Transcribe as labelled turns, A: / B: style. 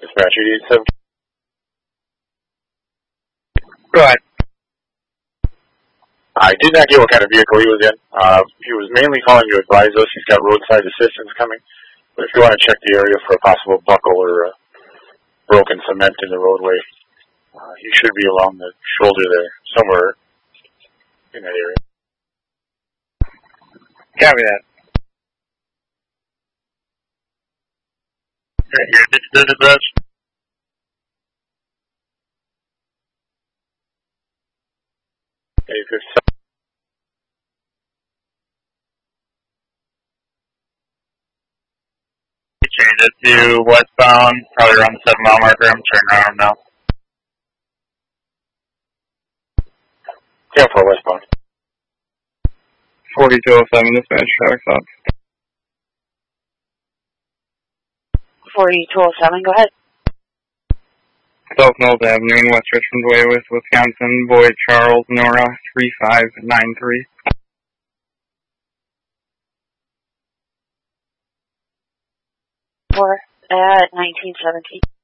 A: Dispatch 887.
B: Go ahead.
A: I did not get what kind of vehicle he was in. He was mainly calling to advise us he's got roadside assistance coming. But if you want to check the area for a possible buckle or broken cement in the roadway, he should be along the shoulder there, somewhere in that area.
B: Copy that.
A: Here, did you do the best?
B: Change it to westbound, probably around the 7-mile marker. I'm turning around now.
A: Yeah, for westbound.
B: 4207, dispatch, traffic stop.
C: 4207, go ahead.
B: South Knowles Avenue in West Richmond Way with Wisconsin, Boyd, Charles, Nora, 3593.
C: At 1917.